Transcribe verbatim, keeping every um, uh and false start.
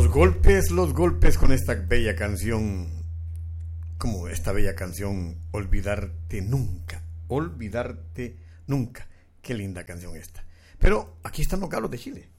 Los golpes, los golpes con esta bella canción, como esta bella canción, Olvidarte Nunca, Olvidarte Nunca. Qué linda canción esta. Pero aquí están los Galos de Chile.